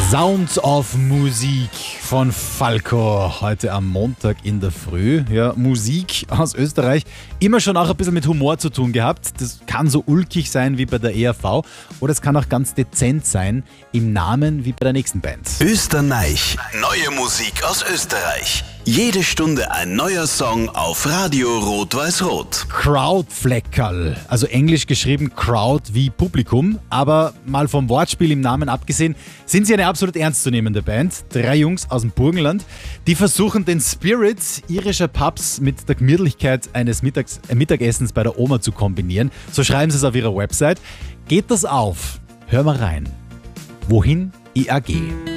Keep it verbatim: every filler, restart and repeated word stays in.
Sounds of Musik von Falco, heute am Montag in der Früh. Ja, Musik aus Österreich, immer schon auch ein bisschen mit Humor zu tun gehabt. Das kann so ulkig sein wie bei der E R V oder es kann auch ganz dezent sein, im Namen wie bei der nächsten Band. Österreich, neue Musik aus Österreich. Jede Stunde ein neuer Song auf Radio Rot-Weiß-Rot. Crowdfleckerl, also englisch geschrieben Crowd wie Publikum, aber mal vom Wortspiel im Namen abgesehen, sind sie eine absolut ernstzunehmende Band. Drei Jungs aus dem Burgenland, die versuchen den Spirit irischer Pubs mit der Gemütlichkeit eines Mittags, äh, Mittagessens bei der Oma zu kombinieren. So schreiben sie es auf ihrer Website. Geht das auf? Hör mal rein. Wohin I A G?